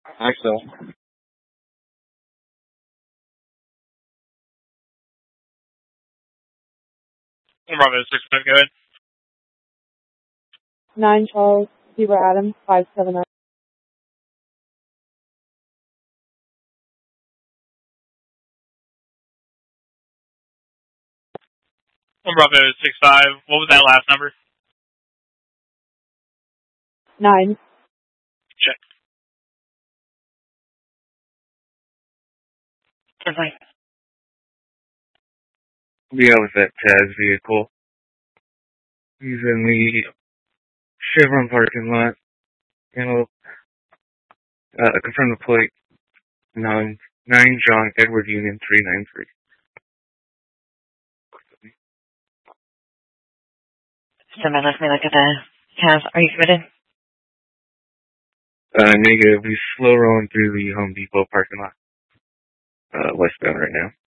Axel. Bravo 6-5, go ahead. 9 Charles, Zebra Adam, 579. Bravo 6-5, what was that last number? 9. Check. Right. Yeah, with that Taz vehicle. He's in the Chevron parking lot. And confirm the plate. 9 John Edward Union 393. Someone let me look at the Taz. Are you committed? Negative. He's slow rolling through the Home Depot parking lot. Westbound right now.